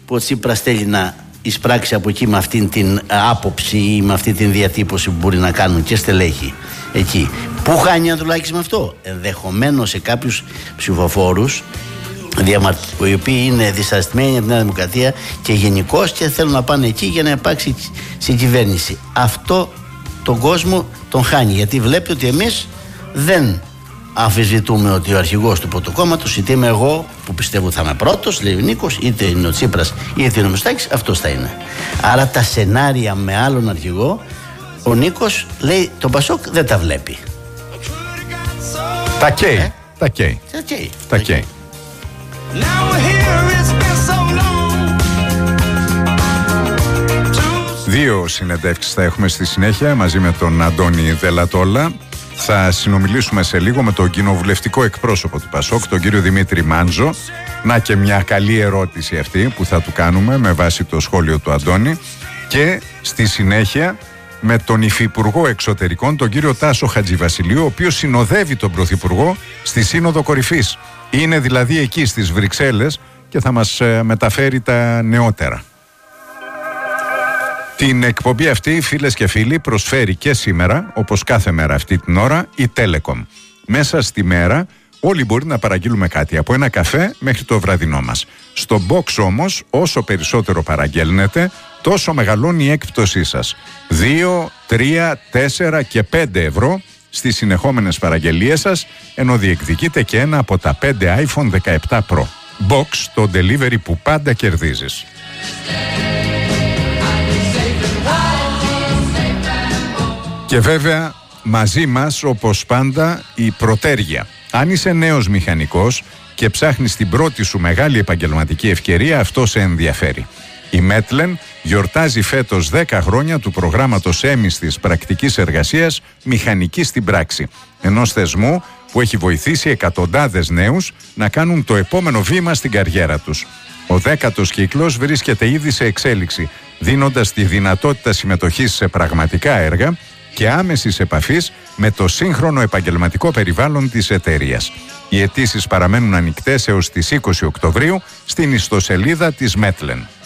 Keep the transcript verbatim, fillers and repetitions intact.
που ο Τσίπρας θέλει να εισπράξει από εκεί με αυτήν την άποψη ή με αυτή την διατύπωση που μπορεί να κάνουν και στελέχη εκεί. Πού χάνει ο Ανδρουλάκης με αυτό? Ενδεχομένως σε κάποιους ψηφοφόρους οι οποίοι είναι δυσαρεστημένοι από την Νέα Δημοκρατία και γενικώς και θέλουν να πάνε εκεί για να υπάρξει συγκυβέρνηση. Αυτό τον κόσμο τον χάνει, γιατί βλέπει ότι εμείς δεν αμφισβητούμε ότι ο αρχηγός του πρωτοκόμματος, είτε είμαι εγώ που πιστεύω θα είμαι πρώτος, λέει ο Νίκος, είτε είναι ο Τσίπρας είτε είναι ο Μητσοτάκης, αυτός θα είναι. Άρα τα σενάρια με άλλον αρχηγό, ο Νίκος λέει το Πασόκ δεν τα βλέπει. Τα καίει. Ε? Τα καίει. Τα καίει. Τα καίει. Δύο συνεντεύξεις θα έχουμε στη συνέχεια μαζί με τον Αντώνη Δελατόλα. Θα συνομιλήσουμε σε λίγο με τον κοινοβουλευτικό εκπρόσωπο του Πασόκ, τον κύριο Δημήτρη Μάντζο. Να και μια καλή ερώτηση αυτή που θα του κάνουμε με βάση το σχόλιο του Αντώνη. Και στη συνέχεια με τον Υφυπουργό Εξωτερικών, τον κύριο Τάσο Χατζηβασιλείου, ο οποίος συνοδεύει τον Πρωθυπουργό στη Σύνοδο Κορυφής. Είναι δηλαδή εκεί στις Βρυξέλλες και θα μας ε, μεταφέρει τα νεότερα. Την εκπομπή αυτή, φίλες και φίλοι, προσφέρει και σήμερα, όπως κάθε μέρα αυτή την ώρα, η Telecom. Μέσα στη μέρα όλοι μπορεί να παραγγείλουμε κάτι, από ένα καφέ μέχρι το βραδινό μας. Στο box όμως, όσο περισσότερο παραγγέλνετε, τόσο μεγαλώνει η έκπτωσή σας. δύο, τρία, τέσσερα και πέντε ευρώ στις συνεχόμενες παραγγελίες σας, ενώ διεκδικείτε και ένα από τα πέντε άιφον δεκαεπτά Pro. Box, το delivery που πάντα κερδίζεις. Και βέβαια μαζί μας όπως πάντα η Πρωτέργεια. Αν είσαι νέος μηχανικός και ψάχνεις την πρώτη σου μεγάλη επαγγελματική ευκαιρία, αυτό σε ενδιαφέρει. Η Μέτλεν γιορτάζει φέτος δέκα χρόνια του προγράμματος έμισθης πρακτικής εργασίας μηχανική στην πράξη, ενός θεσμού που έχει βοηθήσει εκατοντάδες νέους να κάνουν το επόμενο βήμα στην καριέρα τους. Ο δέκατος κύκλος βρίσκεται ήδη σε εξέλιξη, δίνοντας τη δυνατότητα συμμετοχής σε πραγματικά έργα και άμεσης επαφής με το σύγχρονο επαγγελματικό περιβάλλον της εταιρείας. Οι αιτήσεις παραμένουν ανοιχτές έως τις είκοσι Οκτωβρίου στην ιστοσελίδα της Μέτλεν.